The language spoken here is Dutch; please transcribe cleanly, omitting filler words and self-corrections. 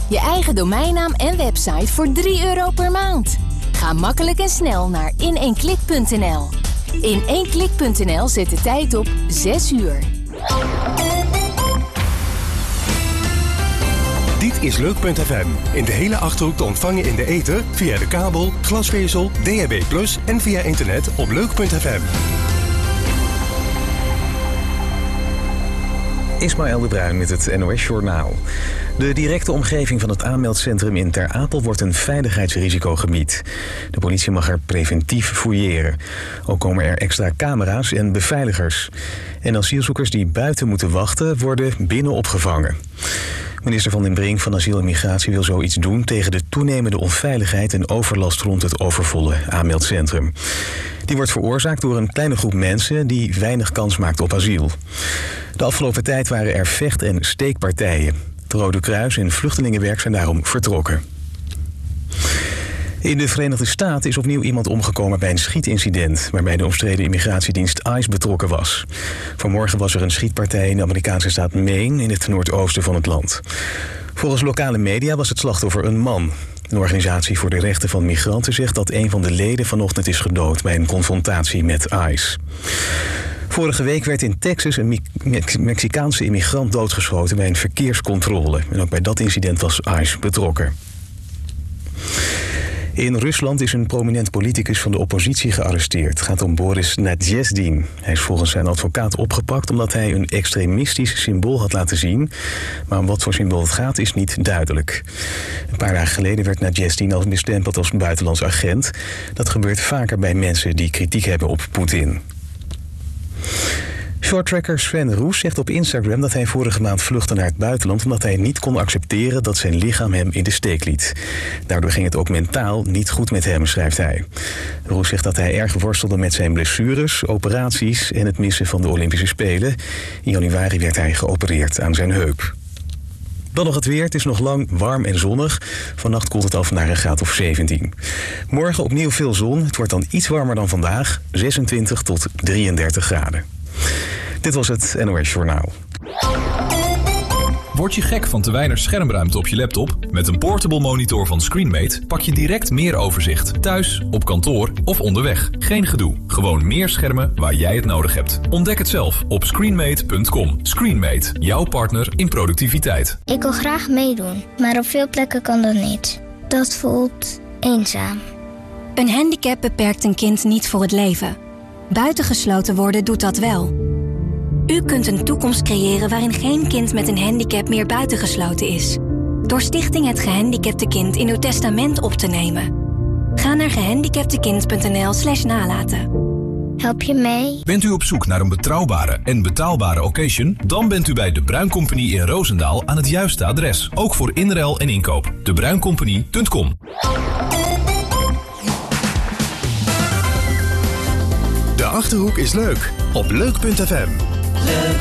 Je eigen domeinnaam en website voor €3 per maand. Ga makkelijk en snel naar in1klik.nl. In1klik.nl zet de tijd op 6 uur. Dit is Leuk.fm. In de hele Achterhoek te ontvangen in de ether, via de kabel, glasvezel, DHB+ en via internet op Leuk.fm. Ismaël de Bruin met het NOS-journaal. De directe omgeving van het aanmeldcentrum in Ter Apel wordt een veiligheidsrisicogebied. De politie mag er preventief fouilleren. Ook komen er extra camera's en beveiligers. En asielzoekers die buiten moeten wachten, worden binnen opgevangen. Minister Van den Brink van Asiel en Migratie wil zoiets doen tegen de toenemende onveiligheid en overlast rond het overvolle aanmeldcentrum. Die wordt veroorzaakt door een kleine groep mensen die weinig kans maakt op asiel. De afgelopen tijd waren er vecht- en steekpartijen. Het Rode Kruis en Vluchtelingenwerk zijn daarom vertrokken. In de Verenigde Staten is opnieuw iemand omgekomen bij een schietincident, waarbij de omstreden immigratiedienst ICE betrokken was. Vanmorgen was er een schietpartij in de Amerikaanse staat Maine in het noordoosten van het land. Volgens lokale media was het slachtoffer een man. Een organisatie voor de rechten van migranten zegt dat een van de leden vanochtend is gedood bij een confrontatie met ICE. Vorige week werd in Texas een Mexicaanse immigrant doodgeschoten bij een verkeerscontrole. En ook bij dat incident was ICE betrokken. In Rusland is een prominent politicus van de oppositie gearresteerd. Het gaat om Boris Nadjezdin. Hij is volgens zijn advocaat opgepakt omdat hij een extremistisch symbool had laten zien. Maar om wat voor symbool het gaat is niet duidelijk. Een paar dagen geleden werd Nadjezdin al bestempeld als buitenlands agent. Dat gebeurt vaker bij mensen die kritiek hebben op Poetin. Shorttracker Sven Roes zegt op Instagram dat hij vorige maand vluchtte naar het buitenland omdat hij niet kon accepteren dat zijn lichaam hem in de steek liet. Daardoor ging het ook mentaal niet goed met hem, schrijft hij. Roes zegt dat hij erg worstelde met zijn blessures, operaties en het missen van de Olympische Spelen. In januari werd hij geopereerd aan zijn heup. Dan nog het weer. Het is nog lang warm en zonnig. Vannacht koelt het af naar een graad of 17. Morgen opnieuw veel zon. Het wordt dan iets warmer dan vandaag. 26 tot 33 graden. Dit was het NOS Journaal. Word je gek van te weinig schermruimte op je laptop? Met een portable monitor van Screenmate pak je direct meer overzicht. Thuis, op kantoor of onderweg. Geen gedoe. Gewoon meer schermen waar jij het nodig hebt. Ontdek het zelf op screenmate.com. Screenmate, jouw partner in productiviteit. Ik wil graag meedoen, maar op veel plekken kan dat niet. Dat voelt eenzaam. Een handicap beperkt een kind niet voor het leven. Buitengesloten worden doet dat wel. U kunt een toekomst creëren waarin geen kind met een handicap meer buitengesloten is. Door Stichting Het Gehandicapte Kind in uw testament op te nemen. Ga naar gehandicaptekind.nl/nalaten. Help je mee? Bent u op zoek naar een betrouwbare en betaalbare occasion? Dan bent u bij De Bruin Company in Roosendaal aan het juiste adres. Ook voor inruil en inkoop. debruincompany.com. De Achterhoek is leuk op Leuk.fm.